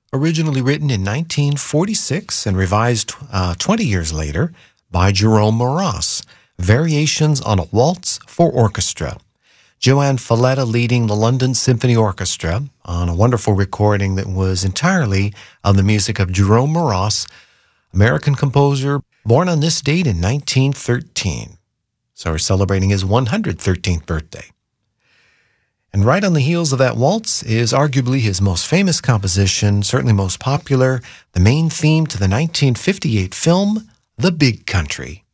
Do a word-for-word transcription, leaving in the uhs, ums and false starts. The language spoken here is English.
originally written in nineteen forty-six and revised uh, twenty years later by Jerome Moross, Variations on a Waltz for Orchestra. Joanne Falletta leading the London Symphony Orchestra on a wonderful recording that was entirely of the music of Jerome Moross, American composer born on this date in nineteen thirteen. So we're celebrating his one hundred thirteenth birthday. And right on the heels of that waltz is arguably his most famous composition, certainly most popular, the main theme to the nineteen fifty-eight film, The Big Country.